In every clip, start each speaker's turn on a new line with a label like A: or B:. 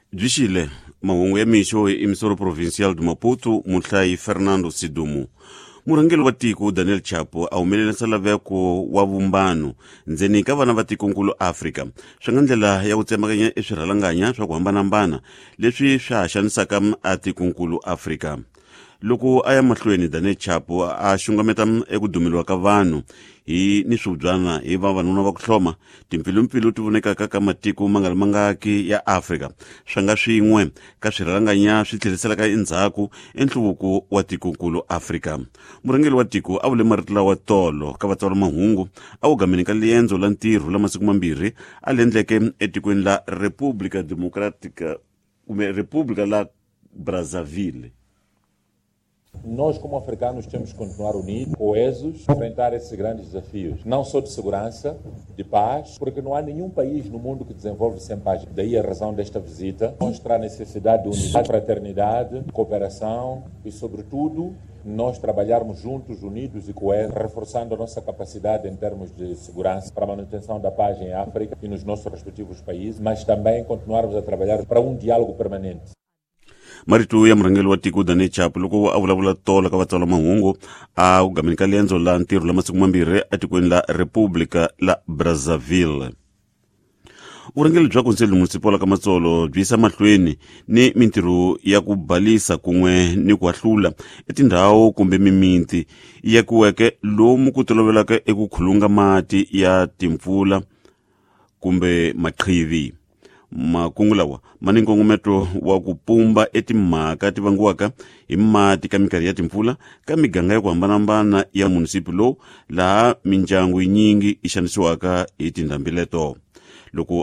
A: Bjishile, mahungu ya mixo emisoro provincial de Maputo, muhlayi Fernando Sidumu. Murangeli wa tiko Daniel Chapo a humelerisa laveko wa vumbano ndzeni ka vana va tikonkulu Afrika swi nga ndlela ya ku tsemakanya eswirhalanganya swa ku hambanahambana leswi swi haxanisaka a tikonkulu Afrika. Loko a ya mahlweni Daniel Chapo a xungameta eku dumeliwa ka vanhu ni swibyana hi vavanuna va ku hloma timpilumpfilu ti vonekaka ka matiko mangalamangaki ya Afrika swi nga swin'we ka swirhalanganya swi tlheriselaka endzhaku enhluvuko wa tikonkulu Afrika. Murangeli wa tiko a vule marito lawa tolo ka vatswala mahungu a wu gameni ka liendzo la ntirho la masiku mambirhi a lendleke etikweni la República la Brazzaville.
B: Nós, como africanos, temos que continuar unidos, coesos, enfrentar esses grandes desafios, não só de segurança, de paz, porque não há nenhum país no mundo que desenvolve sem paz. Daí a razão desta visita, mostrar a necessidade de unidade, fraternidade, cooperação e, sobretudo, nós trabalharmos juntos, unidos e coesos, reforçando a nossa capacidade em termos de segurança para a manutenção da paz em África e nos nossos respectivos países, mas também continuarmos a trabalhar para um diálogo permanente.
A: Marito ya murangeli wa tiko Daniel Chapo loko a vulavula tola ka vatswala mahungu a ku gameni ka liendzo la ntirho la masiku mambirhi etikweni la República la Brazzaville. Vurangeli bya konseli municipal ka Matsolo byi yisa mahlweni ni mintirho ya ku balisa kun'we ni ku hlula etindhawu kumbe mimiti ya kuweke lomu ku tolovelaka eku khulunga mati ya timpfula kumbe maqhivi. Makungu lawa mani nkongometo wa ku pumba etimhaka ti vangiwaka hi mati ka minkarhi ya timpfula ka miganga ya ku hambanahambana ya munisipi lowu laha mindyangu yinyingi yi xanisiwaka hi tindhambi leto. Loko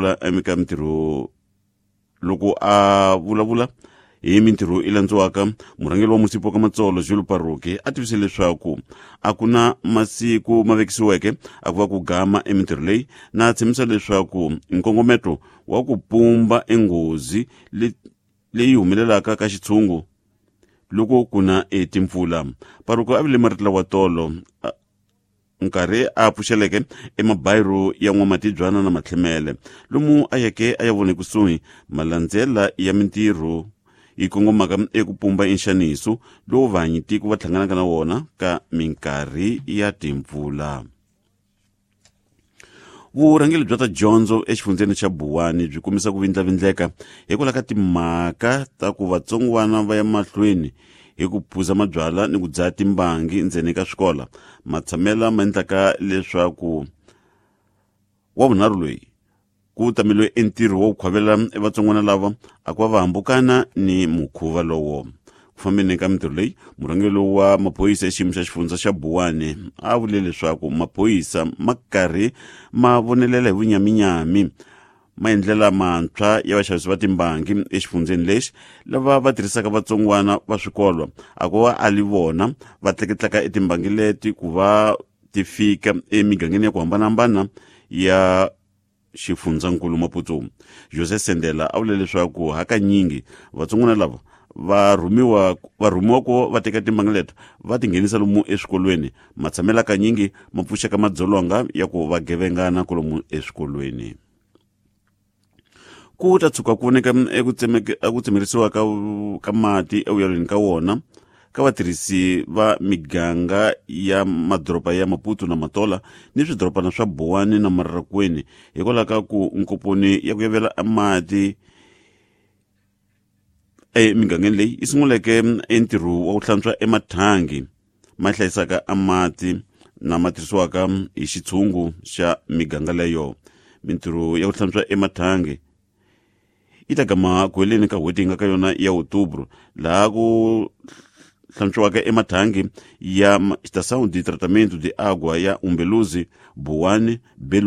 A: a vulavula hi mintirho i landziwaka murangeli wa munisipi ka Matsolo Jules Paruki a tivise leswaku a ku na masiku ma vekisiweke a ku va ku gama emintirho leyi na tshemisa leswaku nkongometo wa ku pumba enghozi leyi humelelaka ka xitshungu loko ku na timpfula. Paruki a vile marito lawa tolo nkarhi a pfuxeleke emabayiro ya n'wamatibyana na matlhemele lomu a yeke a ya vone kusuhi malandzela ya mintirho yi kongomaka eku pumba enxaniso lowu vanyitiko va hlanganaka na wona ka minkarhi ya timpfula. Vurangeli bya ta dyondzo exifundzeni xa Buwani byi kumisa ku vindlavindleka hikwalaho ka timhaka ta ku vatsongwana va ya mahlweni hi ku phuza mabyala ni ku dzaha timbangi ndzeni ka swikola. Matshamela ma endlaka leswaku wa vunharhu loyi ku tameliwe entirho wo khwavela vatsongwana lava a ku va hambukana ni mukhuva lowo. Ku fambeni ka mintirho leyi murangeli wa maphoyisa exiyimo xa xifundza xa Buwani a vule leswaku maphoyisa ma karhi ma vonelela hi vunyaminyami maendlela mantshwa ya vaxavisi va timbangi exifundzeni lexi lava va tirhisaka vatsongwana va swikolo a ku va ali vona va tleketlaka etimbangi leti ku va ti fika emigangeni ya ku hambanahambana ya xifundzankulu Maputo. Jose Sendela a vule leswaku hakanyingi vatsongwana lava va rhumiwa ku va teka timbangi leto va tinghenisa lomu eswikolweni. Matshamela kanyingi ma pfuxaka madzolonga ya ku va gevengana kolomu eswikolweni. Ku ta tshuka ku voneka eku tsemerisiwa ka mati evuyelweni ka wona ka vatirhisi va miganga ya madoroba ya Maputo na Matola ni swidoropana swa Buwani na Marakweni hikwalaho ka ku nkoponi ya ku yavela mati emigangeni leyi yi sunguleke entirho wa ku hlantswa emathangi ma hlayisaka mati na ma tirhisiwaka hi xitshungu xa miganga leyo. Mintirho ya ku hlantswa emathangi yi ta gama ku heleni ka n'hweti yi nga ka yona ya Otubro laha ku hlantswiwaka emathangi ya estação de tratamento de água ya Umbeluzi, Buwani, Belo